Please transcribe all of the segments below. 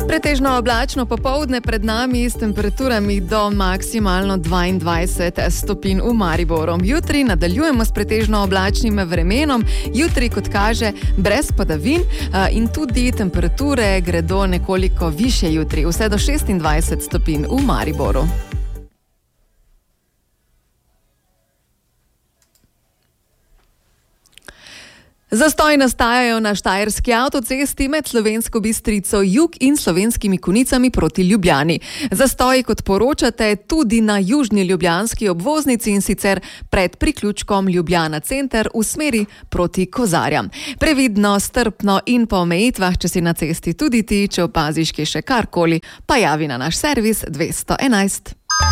Pretežno oblačno popoldne pred nami s temperaturami do maksimalno 22 stopinj v Mariboru. Jutri nadaljujemo s pretežno oblačnim vremenom, jutri, kot kaže, brez padavin in tudi temperature gredo nekoliko više jutri, vse do 26 stopinj v Mariboru. Zastoji nastajajo na štajerski avtocesti med Slovensko Bistrico jug in Slovenskimi Konjicami proti Ljubljani. Zastoji, kot poročate, tudi na južni ljubljanski obvoznici in sicer pred priključkom Ljubljana center v smeri proti Kozarjam. Previdno, strpno in po omejitvah, če si na cesti tudi ti, če opaziš kje še karkoli, pa javi na naš servis 211.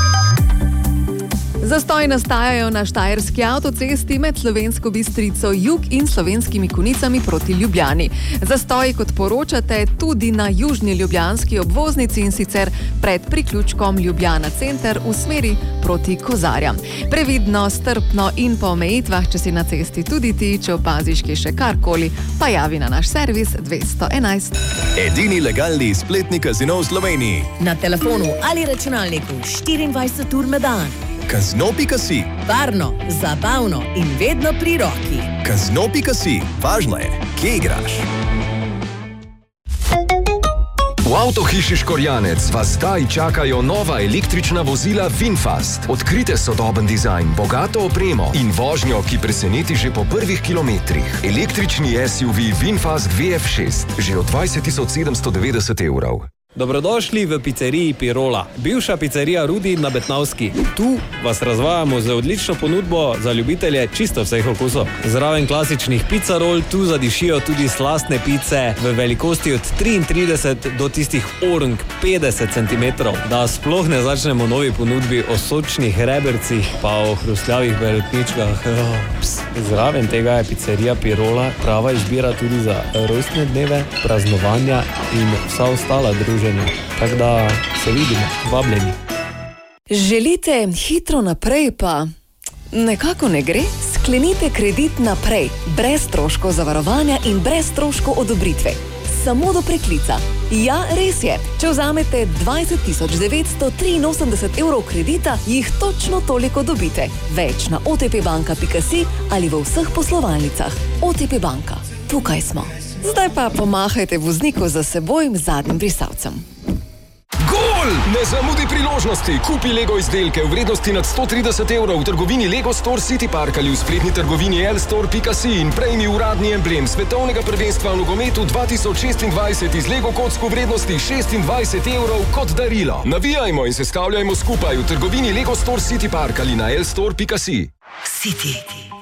Zastoji nastajajo na štajerski avtocesti med Slovensko Bistrico jug in Slovenskimi Konjicami proti Ljubljani. Zastoji, kot poročate, tudi na južni ljubljanski obvoznici in sicer pred priključkom Ljubljana center v smeri proti Kozarjam. Previdno, strpno in po omejitvah, če si na cesti tudi ti, če opaziš kje še karkoli, pa javi na naš servis 211. Edini legalni spletni kazino v Sloveniji. Na telefonu ali računalniku 24 ur na dan. Kazino.si. Varno, zabavno in vedno pri roki. Kazino.si. Važno je, kje igraš. V Avtohiši Škorjanec vas zdaj čakajo nova električna vozila VinFast. Odkrite sodoben dizajn, bogato opremo in vožnjo, ki preseneti že po prvih kilometrih. Električni SUV VinFast VF6, že od 20.790 €. Dobrodošli v pizzeriji Pirola, bivša pizzerija Rudi na Betnavski. Tu vas razvajamo z odlično ponudbo za ljubitelje čisto vseh okusov. Zraven klasičnih pizza roll tu zadišijo tudi slastne pice v velikosti od 33 do tistih orang 50 cm. Da sploh ne začnemo novi ponudbi o sočnih rebercih pa o hrustljavih beretničkah. Zraven tega je pizzerija Pirola prava izbira tudi za rojstne dneve, praznovanja in vsa ostala druženja. Tako da se vidimo, vabljeni. Želite hitro naprej, pa nekako ne gre? Sklenite kredit naprej, brez stroškov zavarovanja in brez stroškov odobritve. Samo do preklica. Ja, res je. Če vzamete 20.983 € kredita, jih točno toliko dobite. Več na otpbanka.si ali v vseh poslovalnicah. OTP Banka. Tukaj smo. Zdaj pa pomahajte vozniku za seboj zadnjim brisalcem. Gol! Ne zamudi priložnosti. Kupi Lego izdelke v vrednosti nad 130 € v trgovini Lego Store City Park ali v spletni trgovini lstore.si in prejmi uradni emblem svetovnega prvenstva v nogometu 2026 iz Lego kock v vrednosti 26 € kot darilo. Navijajmo in se stavljajmo skupaj v trgovini Lego Store City Park ali na lstore.si. City.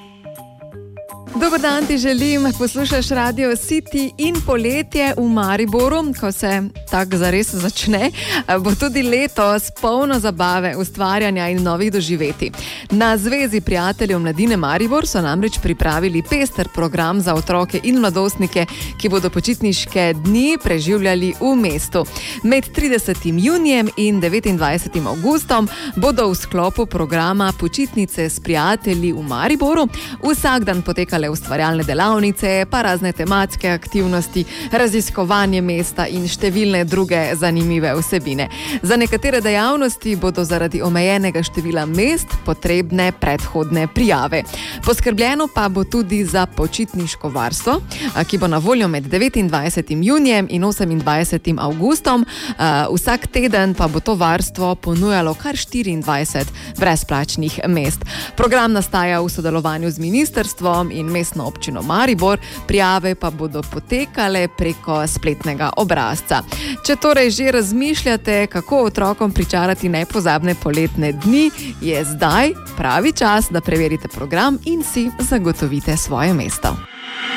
Dober dan ti želim, poslušaš Radio City in poletje v Mariboru, ko se tako zares začne, bo tudi letos polno zabave, ustvarjanja in novih doživeti. Na Zvezi prijateljev mladine Maribor so namreč pripravili pester program za otroke in mladostnike, ki bodo počitniške dni preživljali v mestu. Med 30. junijem in 29. avgustom bodo v sklopu programa Počitnice s prijatelji v Mariboru vsak dan potekale ustvarjalne delavnice, pa razne tematske aktivnosti, raziskovanje mesta in številne druge zanimive vsebine. Za nekatere dejavnosti bodo zaradi omejenega števila mest potrebne predhodne prijave. Poskrbljeno pa bo tudi za počitniško varstvo, ki bo na voljo med 29. junijem in 28. avgustom. Vsak teden pa bo to varstvo ponujalo kar 24 brezplačnih mest. Program nastaja v sodelovanju z ministrstvom in mestno občino Maribor, prijave pa bodo potekale preko spletnega obrazca. Če torej že razmišljate, kako otrokom pričarati nepozabne poletne dni, je zdaj pravi čas, da preverite program in si zagotovite svoje mesto.